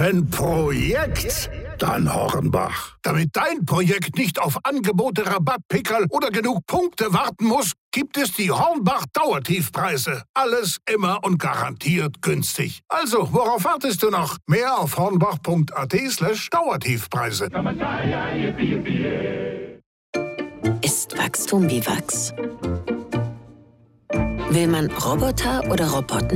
Wenn Projekt, dann Hornbach. Damit dein Projekt nicht auf Angebote, Rabattpickerl oder genug Punkte warten muss, gibt es die Hornbach Dauertiefpreise. Alles immer und garantiert günstig. Also, worauf wartest du noch? Mehr auf hornbach.at/Dauertiefpreise. Ist Wachstum wie Wachs? Will man Roboter oder Robotten?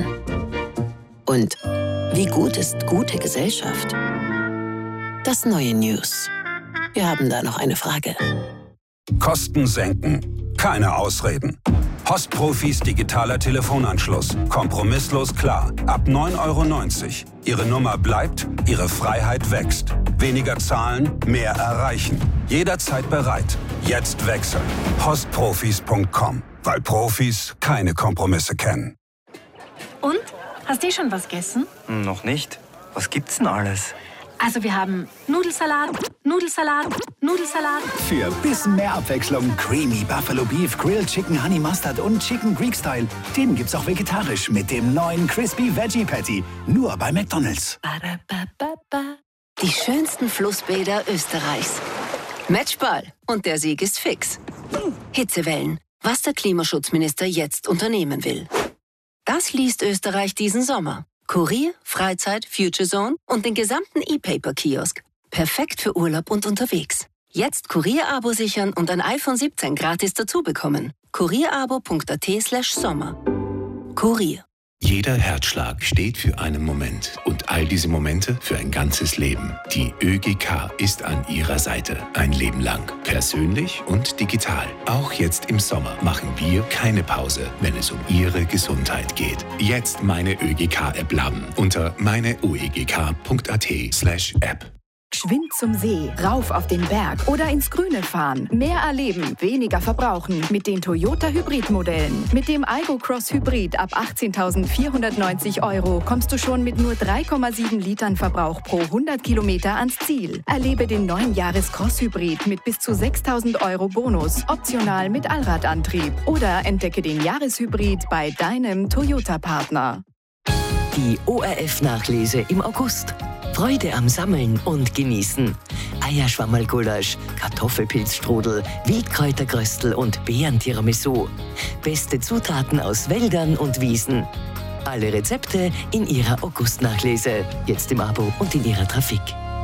Und wie gut ist gute Gesellschaft? Das neue News. Wir haben da noch eine Frage. Kosten senken. Keine Ausreden. Postprofis digitaler Telefonanschluss. Kompromisslos klar. Ab 9,90 €. Ihre Nummer bleibt, Ihre Freiheit wächst. Weniger zahlen, mehr erreichen. Jederzeit bereit. Jetzt wechseln. Postprofis.com. Weil Profis keine Kompromisse kennen. Und? Hast du schon was gegessen? Noch nicht. Was gibt's denn alles? Also wir haben Nudelsalat, Nudelsalat, Nudelsalat. Für bisschen mehr Abwechslung Creamy Buffalo Beef, Grilled Chicken Honey Mustard und Chicken Greek Style. Den gibt's auch vegetarisch mit dem neuen Crispy Veggie Patty. Nur bei McDonald's. Die schönsten Flussbäder Österreichs. Matchball. Und der Sieg ist fix. Hitzewellen. Was der Klimaschutzminister jetzt unternehmen will. Das liest Österreich diesen Sommer. Kurier, Freizeit, Future Zone und den gesamten E-Paper-Kiosk. Perfekt für Urlaub und unterwegs. Jetzt Kurier-Abo sichern und ein iPhone 17 gratis dazu bekommen. kurierabo.at/Sommer. Kurier. Jeder Herzschlag steht für einen Moment und all diese Momente für ein ganzes Leben. Die ÖGK ist an Ihrer Seite. Ein Leben lang. Persönlich und digital. Auch jetzt im Sommer machen wir keine Pause, wenn es um Ihre Gesundheit geht. Jetzt meine ÖGK-App laden unter meineuegk.at/App. Geschwind zum See, rauf auf den Berg oder ins Grüne fahren. Mehr erleben, weniger verbrauchen mit den Toyota Hybrid-Modellen. Mit dem Aygo Cross Hybrid ab 18.490 € kommst du schon mit nur 3,7 Litern Verbrauch pro 100 Kilometer ans Ziel. Erlebe den neuen Jahres-Cross Hybrid mit bis zu 6.000 € Bonus, optional mit Allradantrieb. Oder entdecke den Jahreshybrid bei deinem Toyota-Partner. Die ORF-Nachlese im August. Freude am Sammeln und Genießen. Eierschwammerlgulasch, Kartoffelpilzstrudel, Wildkräutergröstel und Beeren-Tiramisu. Beste Zutaten aus Wäldern und Wiesen. Alle Rezepte in Ihrer August-Nachlese. Jetzt im Abo und in Ihrer Trafik.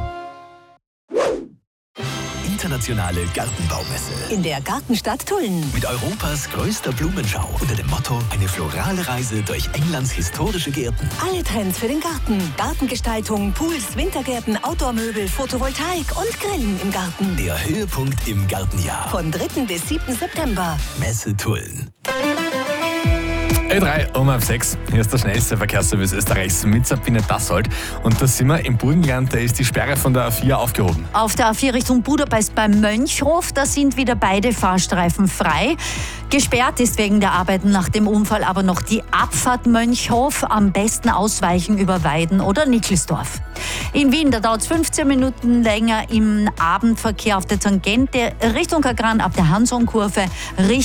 Internationale Gartenbaumesse. In der Gartenstadt Tulln. Mit Europas größter Blumenschau unter dem Motto eine florale Reise durch Englands historische Gärten. Alle Trends für den Garten. Gartengestaltung, Pools, Wintergärten, Outdoor-Möbel, Photovoltaik und Grillen im Garten. Der Höhepunkt im Gartenjahr. Von 3. bis 7. September. Messe Tulln. Ö3 um ab 6. Hier ist der schnellste Verkehrsservice Österreichs mit Sabine Dassold. Und da sind wir im Burgenland, da ist die Sperre von der A4 aufgehoben. Auf der A4 Richtung Budapest beim Mönchhof, da sind wieder beide Fahrstreifen frei. Gesperrt ist wegen der Arbeiten nach dem Unfall aber noch die Abfahrt Mönchhof. Am besten ausweichen über Weiden oder Nickelsdorf. In Wien, da dauert es 15 Minuten länger im Abendverkehr auf der Tangente Richtung Kagran ab der Hansonkurve.